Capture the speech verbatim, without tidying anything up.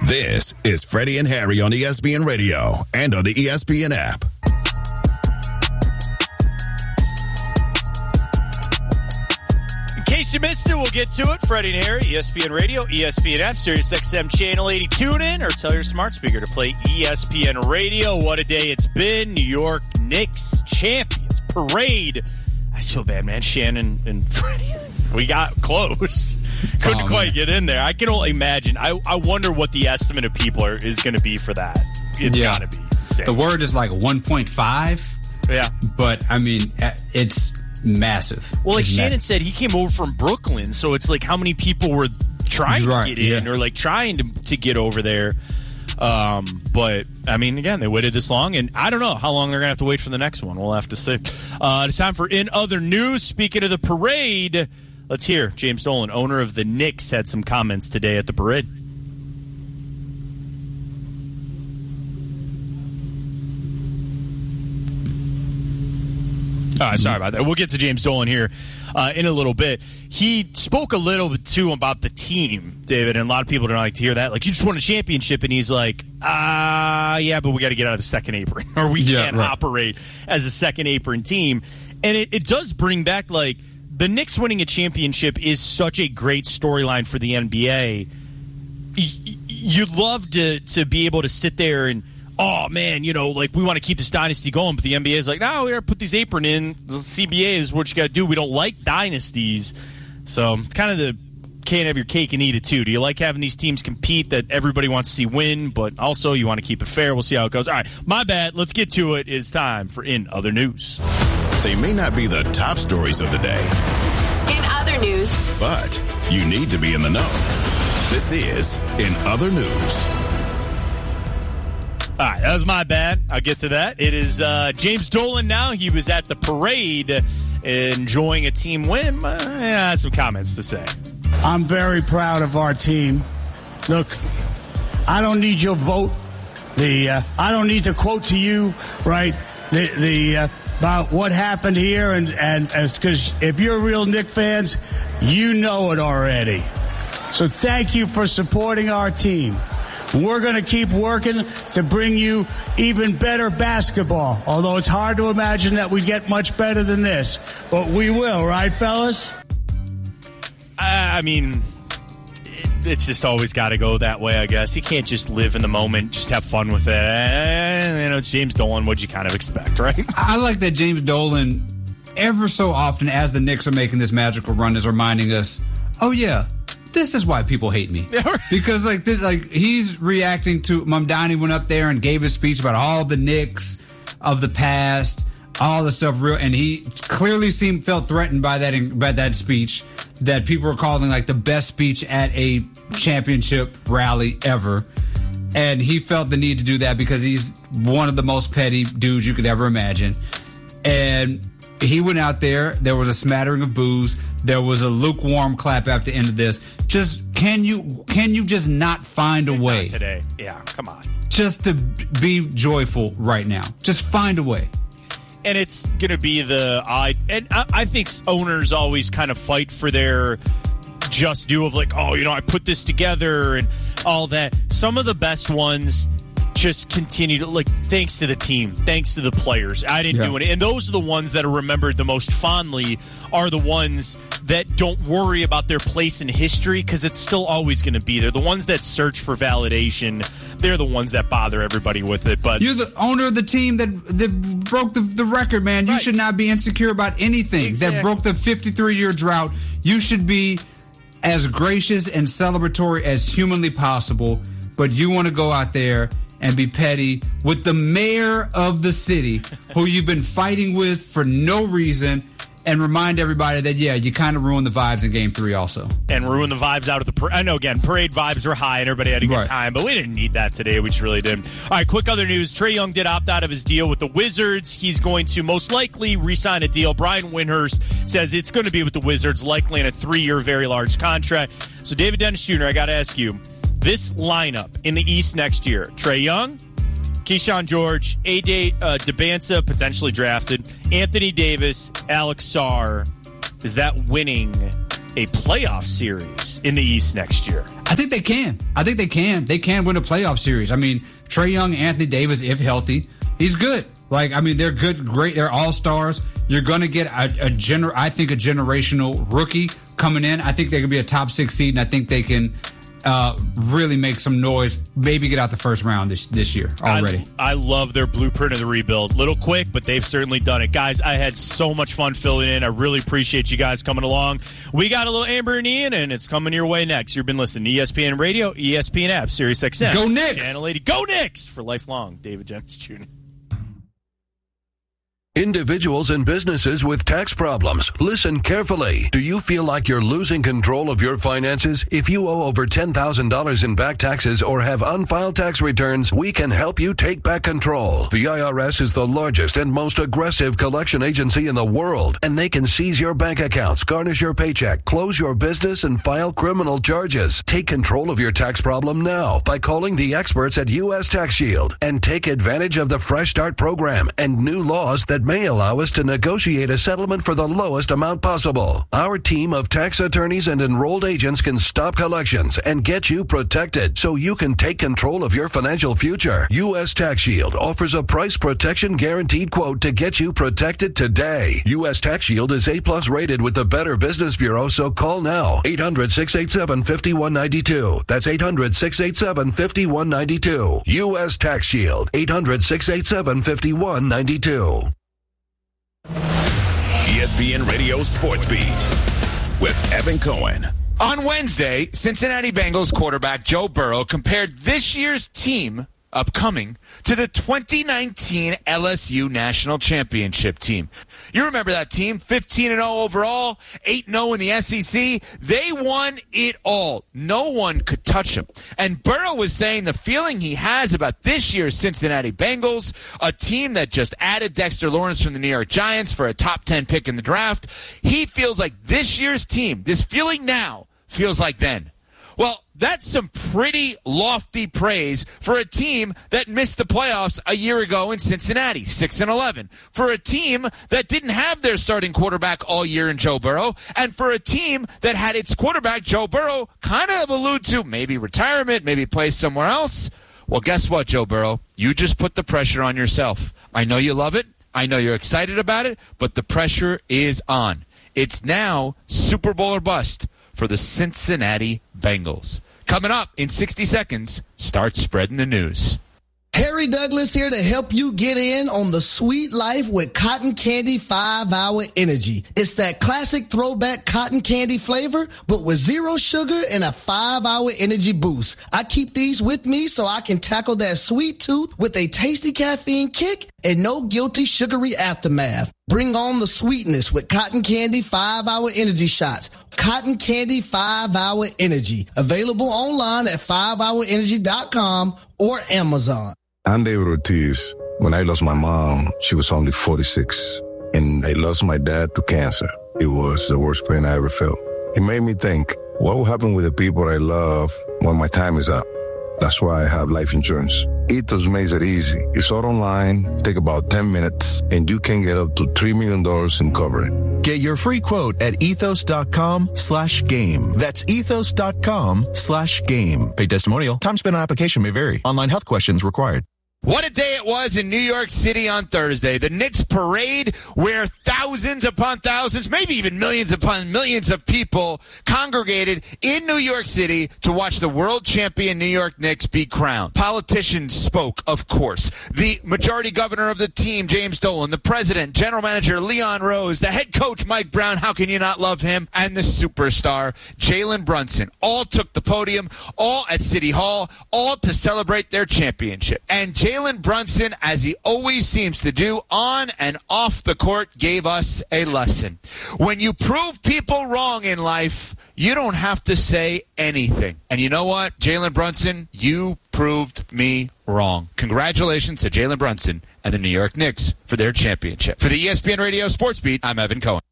This is Freddie and Harry on E S P N Radio and on the E S P N app. In case you missed it, we'll get to it. Freddie and Harry, E S P N Radio, E S P N app, Sirius X M Channel eighty. Tune in or tell your smart speaker to play E S P N Radio. What a day it's been. New York Knicks champions parade. I feel bad, man. Shannon and Freddie, we got close. Couldn't oh, quite man. get in there. I can only imagine. I, I wonder what the estimate of people are, is going to be for that. It's yeah. got to be insane. The word is like one point five. Yeah. But, I mean, it's massive. Well, like it's Shannon massive. said, he came over from Brooklyn, so it's like how many people were trying right, to get in yeah. or like trying to, to get over there. Um, but, I mean, again, they waited this long, and I don't know how long they're going to have to wait for the next one. We'll have to see. Uh, it's time for In Other News. Speaking of the parade, let's hear James Dolan, owner of the Knicks, had some comments today at the parade. All right, sorry about that. We'll get to James Dolan here uh, in a little bit. He spoke a little bit, too, about the team, David, and a lot of people don't like to hear that. Like, you just won a championship, and he's like, ah, uh, yeah, but we got to get out of the second apron, or we yeah, can't right. operate as a second apron team. And it, it does bring back, like, the Knicks winning a championship is such a great storyline for the N B A. You'd love to to be able to sit there and, oh, man, you know, like, we want to keep this dynasty going, but the N B A is like, no, we got to put this apron in. The C B A is what you got to do. We don't like dynasties. So it's kind of the can't have your cake and eat it, too. Do you like having these teams compete that everybody wants to see win, but also you want to keep it fair? We'll see how it goes. All right, my bad. Let's get to it. It's time for In Other News. They may not be the top stories of the day. In other news. But you need to be in the know. This is In Other News. All right, that was my bad. I'll get to that. It is uh, James Dolan now. He was at the parade enjoying a team win. Uh, yeah, some comments to say. I'm very proud of our team. Look, I don't need your vote. The uh, I don't need to quote to you, right, the the uh, about what happened here. And and because if you're real Knicks fans, you know it already. So thank you for supporting our team. We're going to keep working to bring you even better basketball, although it's hard to imagine that we get much better than this. But we will, right, fellas? I mean, it's just always got to go that way, I guess. You can't just live in the moment, just have fun with it. And, you know, it's James Dolan. What'd you kind of expect, right? I like that James Dolan, ever so often as the Knicks are making this magical run, is reminding us, oh, yeah, this is why people hate me. Because like this, like he's reacting to Mamdani went up there and gave his speech about all the Knicks of the past, all the stuff real, and he clearly seemed felt threatened by that by that speech that people were calling like the best speech at a championship rally ever. And he felt the need to do that because he's one of the most petty dudes you could ever imagine. And he went out there. There was a smattering of boos. There was a lukewarm clap at the end of this. Just can you can you just not find a way not today? Yeah, come on. Just to be joyful right now. Just find a way. And it's going to be the I and I, I think owners always kind of fight for their just due of like, oh, you know, I put this together and all that. Some of the best ones just continue to, like, thanks to the team, thanks to the players. I didn't yeah. do it. And those are the ones that are remembered the most fondly, are the ones that don't worry about their place in history because it's still always going to be there. The ones that search for validation, they're the ones that bother everybody with it. But you're the owner of the team that that broke the, the record, man. You right. should not be insecure about anything exactly. that broke the fifty-three-year drought. You should be as gracious and celebratory as humanly possible, but you want to go out there and be petty with the mayor of the city who you've been fighting with for no reason, and remind everybody that, yeah, you kind of ruined the vibes in Game three also. And ruined the vibes out of the parade. I know, again, parade vibes were high and everybody had a good right. time, but we didn't need that today. We just really didn't. All right, quick other news. Trae Young did opt out of his deal with the Wizards. He's going to most likely re-sign a deal. Brian Windhorst says it's going to be with the Wizards, likely in a three-year, very large contract. So, David Dennis Junior, I got to ask you, this lineup in the East next year, Trae Young, Keyshawn George, A J uh, Debanza, potentially drafted, Anthony Davis, Alex Sarr, is that winning a playoff series in the East next year? I think they can. I think they can. They can win a playoff series. I mean, Trae Young, Anthony Davis, if healthy, he's good. Like, I mean, they're good, great. They're all-stars. You're going to get a, a gener- I think, a generational rookie coming in. I think they could be a top six seed, and I think they can uh, really make some noise, maybe get out the first round this, this year already. I, I love their blueprint of the rebuild. Little quick, but they've certainly done it. Guys, I had so much fun filling in. I really appreciate you guys coming along. We got a little Amber and Ian, and it's coming your way next. You've been listening to E S P N Radio, E S P N app, Sirius X M. Go Knicks! Channel eighty. Go Knicks! For lifelong, David Jones Junior Individuals and businesses with tax problems, listen carefully. Do you feel like you're losing control of your finances? If you owe over ten thousand dollars in back taxes or have unfiled tax returns, we can help you take back control. The I R S is the largest and most aggressive collection agency in the world, and they can seize your bank accounts, garnish your paycheck, close your business, and file criminal charges. Take control of your tax problem now by calling the experts at U S Tax Shield and take advantage of the Fresh Start program and new laws that may allow us to negotiate a settlement for the lowest amount possible. Our team of tax attorneys and enrolled agents can stop collections and get you protected so you can take control of your financial future. U S Tax Shield offers a price protection guaranteed quote to get you protected today. U S Tax Shield is A plus rated with the Better Business Bureau, so call now. eight hundred, six eight seven, five one nine two. That's eight hundred, six eight seven, five one nine two. U S Tax Shield. eight hundred, six eight seven, five one nine two. E S P N Radio Sports Beat with Evan Cohen. On Wednesday, Cincinnati Bengals quarterback Joe Burrow compared this year's team, upcoming, to the twenty nineteen L S U National Championship team. You remember that team, fifteen and oh overall, eight and oh in the S E C. They won it all. No one could touch them. And Burrow was saying the feeling he has about this year's Cincinnati Bengals, a team that just added Dexter Lawrence from the New York Giants for a top ten pick in the draft, he feels like this year's team, this feeling now, feels like then. Well, that's some pretty lofty praise for a team that missed the playoffs a year ago in Cincinnati, six and eleven. For a team that didn't have their starting quarterback all year in Joe Burrow, and for a team that had its quarterback, Joe Burrow, kind of allude to maybe retirement, maybe play somewhere else. Well, guess what, Joe Burrow? You just put the pressure on yourself. I know you love it. I know you're excited about it, but the pressure is on. It's now Super Bowl or bust for the Cincinnati Bengals. Coming up in sixty seconds, start spreading the news. Harry Douglas here to help you get in on the sweet life with Cotton Candy five hour Energy. It's that classic throwback cotton candy flavor, but with zero sugar and a five hour energy boost. I keep these with me so I can tackle that sweet tooth with a tasty caffeine kick and no guilty sugary aftermath. Bring on the sweetness with Cotton Candy five hour Energy shots. Cotton Candy five hour Energy. Available online at five hour energy dot com or Amazon. I'm David Ortiz. When I lost my mom, she was only forty-six. And I lost my dad to cancer. It was the worst pain I ever felt. It made me think, what will happen with the people I love when my time is up? That's why I have life insurance. Ethos makes it easy. It's all online, take about ten minutes, and you can get up to three million dollars in coverage. Get your free quote at ethos.com slash game. That's ethos.com slash game. Paid testimonial. Time spent on application may vary. Online health questions required. What a day it was in New York City on Thursday. The Knicks parade where thousands upon thousands, maybe even millions upon millions of people congregated in New York City to watch the world champion New York Knicks be crowned. Politicians spoke, of course. The majority governor of the team, James Dolan, the president, general manager, Leon Rose, the head coach, Mike Brown, how can you not love him, and the superstar, Jalen Brunson, all took the podium, all at City Hall, all to celebrate their championship. And Jalen Brunson, as he always seems to do, on and off the court, gave us a lesson. When you prove people wrong in life, you don't have to say anything. And you know what, Jalen Brunson, you proved me wrong. Congratulations to Jalen Brunson and the New York Knicks for their championship. For the E S P N Radio Sports Beat, I'm Evan Cohen.